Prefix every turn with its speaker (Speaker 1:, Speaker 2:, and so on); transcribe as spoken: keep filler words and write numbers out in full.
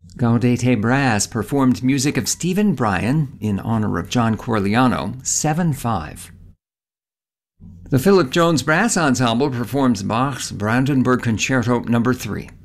Speaker 1: Gaudete Brass performed music of Stephen Bryan in honor of John Corigliano, seven five. The Philip Jones Brass Ensemble performs Bach's Brandenburg Concerto number three.